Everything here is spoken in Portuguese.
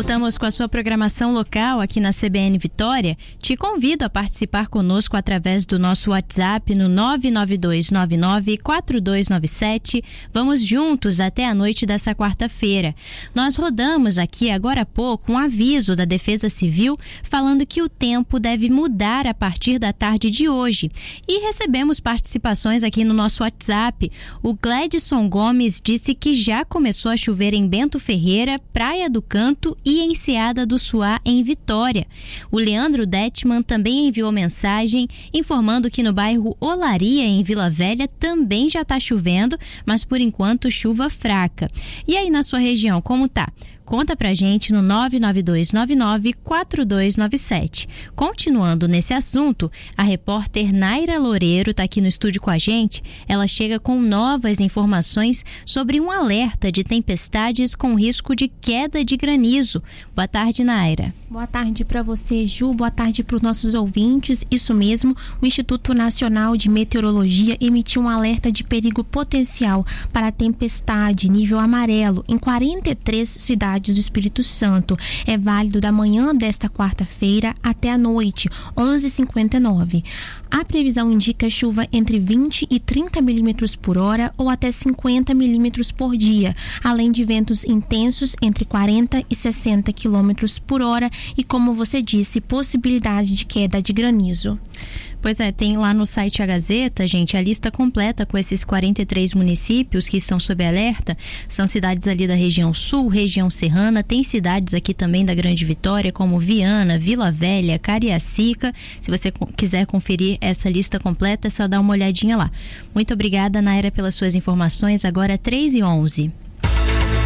Voltamos com a sua programação local aqui na CBN Vitória. Te convido a participar conosco através do nosso WhatsApp no 992994297. Vamos juntos até a noite dessa quarta-feira. Nós rodamos aqui agora há pouco um aviso da Defesa Civil falando que o tempo deve mudar a partir da tarde de hoje. E recebemos participações aqui no nosso WhatsApp. O Gledson Gomes disse que já começou a chover em Bento Ferreira, Praia do Canto e Enseada do Suá, em Vitória. O Leandro Detman também enviou mensagem informando que no bairro Olaria, em Vila Velha, também já está chovendo, mas por enquanto chuva fraca. E aí na sua região, como tá? Conta pra gente no 992994297. Continuando nesse assunto, a repórter Naira Loureiro está aqui no estúdio com a gente. Ela chega com novas informações sobre um alerta de tempestades com risco de queda de granizo. Boa tarde, Naira. Boa tarde para você, Ju. Boa tarde para os nossos ouvintes. Isso mesmo, o Instituto Nacional de Meteorologia emitiu um alerta de perigo potencial para tempestade nível amarelo em 43 cidades do Espírito Santo. É válido da manhã desta quarta-feira até a noite, 11h59. A previsão indica chuva entre 20 e 30 milímetros por hora ou até 50 milímetros por dia, além de ventos intensos entre 40 e 60 quilômetros por hora e, como você disse, possibilidade de queda de granizo. Pois é, tem lá no site A Gazeta, gente, a lista completa com esses 43 municípios que estão sob alerta. São cidades ali da região sul, região serrana, tem cidades aqui também da Grande Vitória, como Viana, Vila Velha, Cariacica. Se você quiser conferir essa lista completa, é só dar uma olhadinha lá. Muito obrigada, Naira, pelas suas informações. Agora 3h11.